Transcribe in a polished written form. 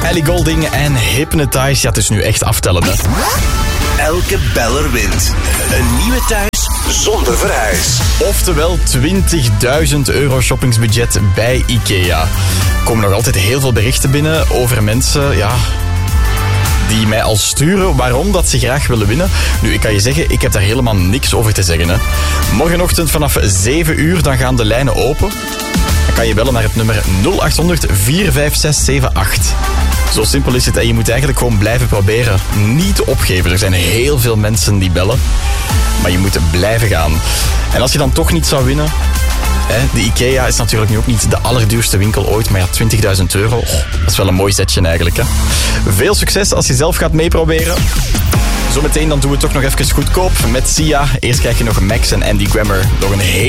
Ellie Goulding en Hypnotize. Ja, het is nu echt aftellen, hè. Elke beller wint een nieuwe thuis zonder verhuis. Oftewel 20.000 euro shoppingsbudget bij IKEA. Er komen nog altijd heel veel berichten binnen over mensen, ja, die mij al sturen waarom dat ze graag willen winnen. Nu, ik kan je zeggen, ik heb daar helemaal niks over te zeggen. Hè. Morgenochtend vanaf 7 uur, dan gaan de lijnen open. Dan kan je bellen naar het nummer 0800 45678. Zo simpel is het en je moet eigenlijk gewoon blijven proberen. Niet opgeven. Er zijn heel veel mensen die bellen. Maar je moet blijven gaan. En als je dan toch niet zou winnen... De IKEA is natuurlijk nu ook niet de allerduurste winkel ooit. Maar ja, 20.000 euro, dat is wel een mooi zetje eigenlijk. Hè? Veel succes als je zelf gaat meeproberen. Zometeen dan doen we het toch nog even goedkoop met Sia. Eerst krijg je nog Max en Andy Grammer. Nog een hele